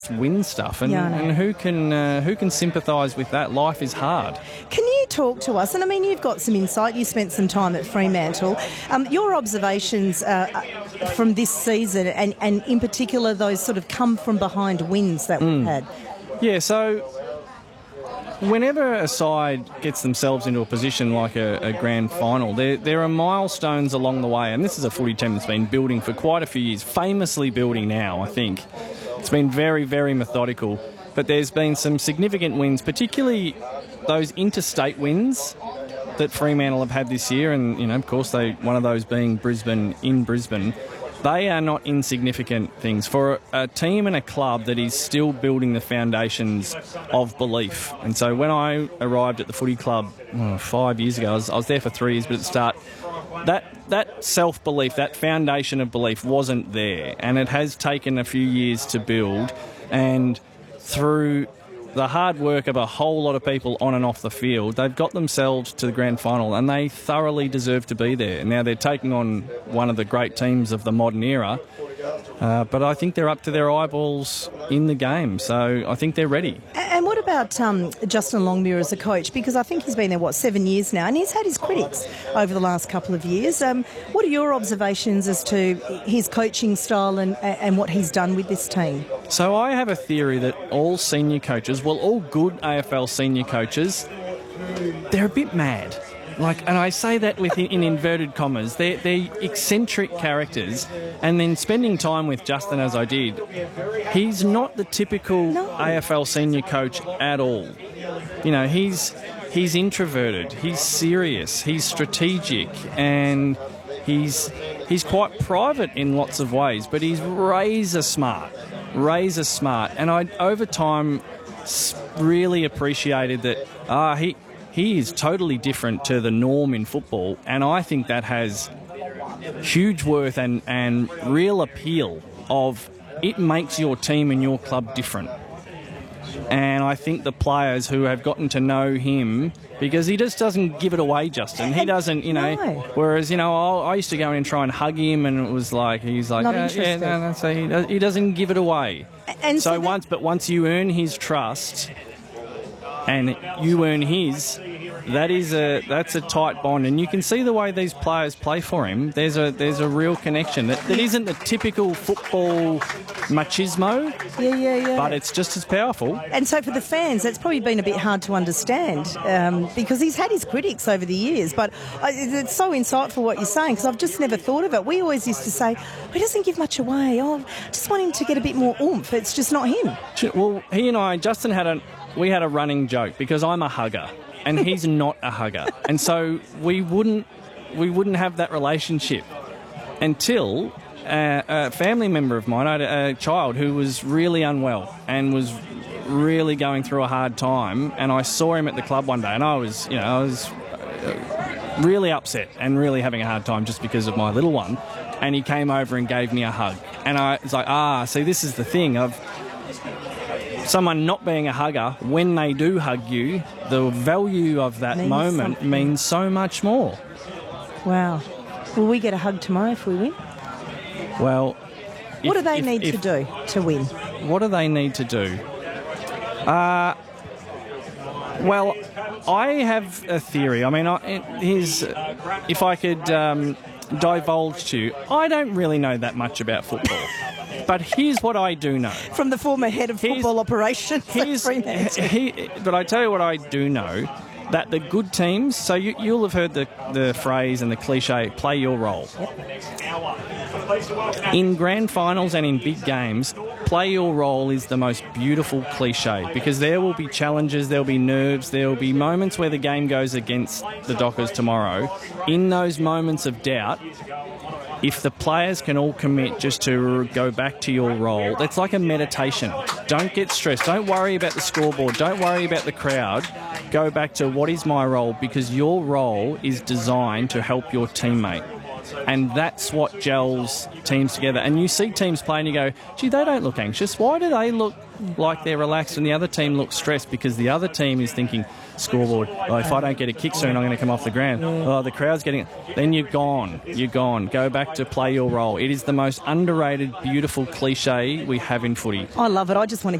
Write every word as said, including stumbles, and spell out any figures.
just win stuff, and, Yeah, I know. and who can uh, who can sympathise with that? Life is hard. Can you talk to us? And I mean, you've got some insight. You spent some time at Fremantle. Um, your observations uh, from this season, and, and in particular those sort of come from behind wins that we've had. Yeah, so whenever a side gets themselves into a position like a, a grand final, there there are milestones along the way, and this is a footy team that's been building for quite a few years, famously building now, I think. It's been very, very methodical, but there's been some significant wins, particularly those interstate wins that Fremantle have had this year, and, you know, of course, they one of those being Brisbane in Brisbane. They are not insignificant things for a team and a club that is still building the foundations of belief. And so when I arrived at the footy club oh, five years ago, I was, I was there for three years, but at the start, that that self-belief, that foundation of belief wasn't there. And it has taken a few years to build. And through the hard work of a whole lot of people on and off the field, they've got themselves to the grand final, and they thoroughly deserve to be there. Now they're taking on one of the great teams of the modern era, uh, but I think they're up to their eyeballs in the game, so I think they're ready. And what about um, Justin Longmuir as a coach? Because I think he's been there, what, seven years now, and he's had his critics over the last couple of years. Um, what are your observations as to his coaching style and, and what he's done with this team? So I have a theory that all senior coaches, well, all good A F L senior coaches, they're a bit mad. Like, and I say that with in, in inverted commas. They're, they're eccentric characters, and then spending time with Justin as I did, he's not the typical No. A F L senior coach at all. You know, he's he's introverted, he's serious, he's strategic, and he's he's quite private in lots of ways, but he's razor smart, razor smart. And I, over time, s- really appreciated that. Ah, he. He is totally different to the norm in football, and I think that has huge worth and, and real appeal of it makes your team and your club different. And I think the players who have gotten to know him, because he just doesn't give it away, Justin. He doesn't, you know. No. Whereas, you know, I, I used to go in and try and hug him, and it was like he's like, Not "Yeah, yeah, interested." no, no." So he, does, he doesn't give it away. And so so that- once, but once you earn his trust, and you earn his, that is a that's a tight bond, and you can see the way these players play for him. There's a there's a real connection that, that isn't the typical football machismo, Yeah, yeah, yeah. but it's just as powerful. And so for the fans, that's probably been a bit hard to understand um, because he's had his critics over the years. But I, it's so insightful what you're saying, because I've just never thought of it. We always used to say, oh, he doesn't give much away. Oh, just want him to get a bit more oomph. It's just not him. Well, he and I, Justin had a we had a running joke because I'm a hugger and he's not a hugger, and so we wouldn't we wouldn't have that relationship until uh, a family member of mine, I had a, a child who was really unwell and was really going through a hard time, and I saw him at the club one day, and I was you know I was uh, really upset and really having a hard time just because of my little one, and he came over and gave me a hug, and I was like, ah, see, this is the thing of someone not being a hugger. When they do hug you, the value of that Means moment something. means so much more. Wow. Will we get a hug tomorrow if we win? Well, What if- do they if- need if- to do to win? What do they need to do? Uh, well, I have a theory. I mean, I, here's, if I could um, divulge to you, I don't really know that much about football. But here's what I do know. From the former head of Here's- football operations at Here's, Fremantle. he, but I tell you what I do know, that the good teams, so you, you'll have heard the, the phrase and the cliche, play your role. In grand finals and in big games, play your role is the most beautiful cliche, because there will be challenges, there will be nerves, there will be moments where the game goes against the Dockers tomorrow. In those moments of doubt, if the players can all commit just to go back to your role, it's like a meditation. Don't get stressed. Don't worry about the scoreboard. Don't worry about the crowd. Go back to what is my role, because your role is designed to help your teammate. And that's what gels teams together. And you see teams play and you go, gee, they don't look anxious. Why do they look like they're relaxed and the other team looks stressed? Because the other team is thinking, scoreboard, oh, if I don't get a kick soon, I'm going to come off the ground. Oh, the crowd's getting it. Then you're gone. You're gone. Go back to play your role. It is the most underrated, beautiful cliche we have in footy. I love it. I just want to